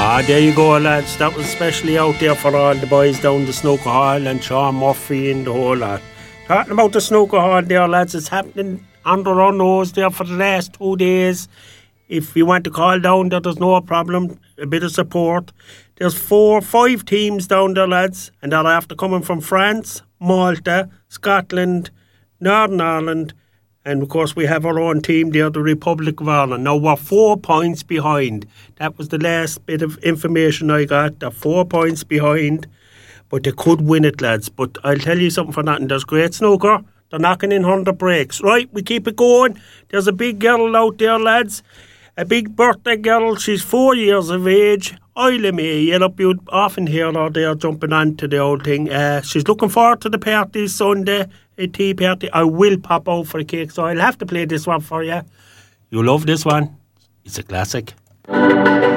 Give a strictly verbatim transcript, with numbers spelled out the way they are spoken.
Ah, there you go, lads. That was especially out there for all the boys down the snooker hall and Sean Murphy and the whole lot. Talking about the snooker hall there, lads, it's happening under our nose there for the last two days. If you want to call down there, there's no problem. A bit of support. There's four, five teams down there, lads, and they're after coming from France, Malta, Scotland, Northern Ireland, and of course we have our own team there, the Republic of Ireland. Now we're four points behind. That was the last bit of information I got. They're four points behind, but they could win it, lads. But I'll tell you something for nothing. There's great snooker. They're knocking in one hundred breaks. Right, we keep it going. There's a big girl out there, lads. A big birthday girl. She's four years of age. Isla May, you often hear her there jumping onto the old thing. Uh, she's looking forward to the party Sunday, a tea party. I will pop out for a cake, so I'll have to play this one for you. You'll love this one. It's a classic.